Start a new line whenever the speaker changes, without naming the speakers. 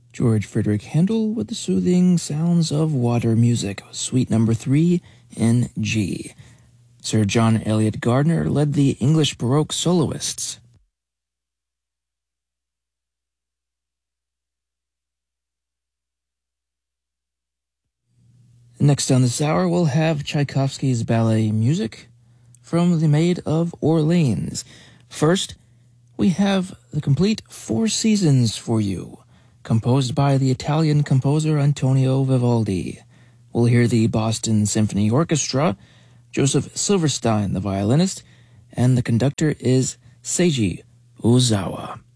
George Frederick Handel with the soothing sounds of water music, Suite Number 3 in G. Sir John Eliot Gardiner led the English Baroque soloists. Next on this hour, we'll have Tchaikovsky's ballet music from The Maid of Orleans. First, we have the complete Four Seasons for You, composed by the Italian composer Antonio Vivaldi. We'll hear the Boston Symphony Orchestra, Joseph Silverstein, the violinist, and the conductor is Seiji Ozawa.